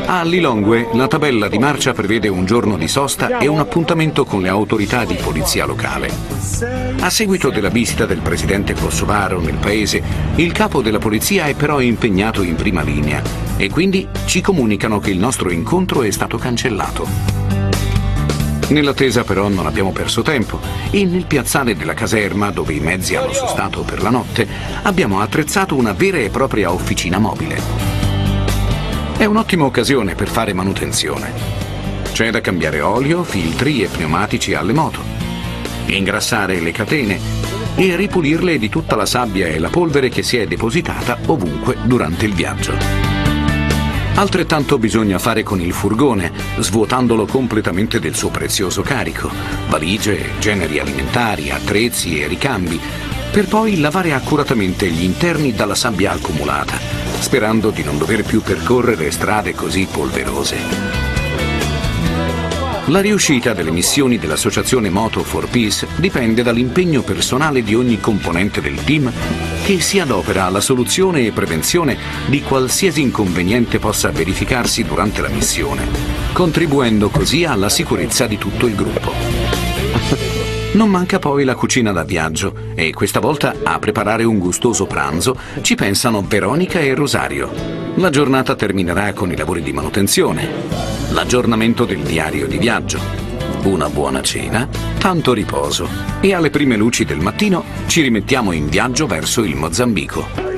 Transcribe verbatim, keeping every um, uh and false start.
A Lilongwe la tabella di marcia prevede un giorno di sosta e un appuntamento con le autorità di polizia locale. A seguito della visita del presidente kosovaro nel paese, il capo della polizia è però impegnato in prima linea e quindi ci comunicano che il nostro incontro è stato cancellato. Nell'attesa però non abbiamo perso tempo e nel piazzale della caserma, dove i mezzi hanno sostato per la notte, abbiamo attrezzato una vera e propria officina mobile. È un'ottima occasione per fare manutenzione. C'è da cambiare olio, filtri e pneumatici alle moto, ingrassare le catene e ripulirle di tutta la sabbia e la polvere che si è depositata ovunque durante il viaggio. Altrettanto bisogna fare con il furgone, svuotandolo completamente del suo prezioso carico, valigie, generi alimentari, attrezzi e ricambi, per poi lavare accuratamente gli interni dalla sabbia accumulata, sperando di non dover più percorrere strade così polverose. La riuscita delle missioni dell'associazione Moto for Peace dipende dall'impegno personale di ogni componente del team che si adopera alla soluzione e prevenzione di qualsiasi inconveniente possa verificarsi durante la missione, contribuendo così alla sicurezza di tutto il gruppo. Non manca poi la cucina da viaggio e questa volta a preparare un gustoso pranzo ci pensano Veronica e Rosario. La giornata terminerà con i lavori di manutenzione, l'aggiornamento del diario di viaggio, una buona cena, tanto riposo e alle prime luci del mattino ci rimettiamo in viaggio verso il Mozambico.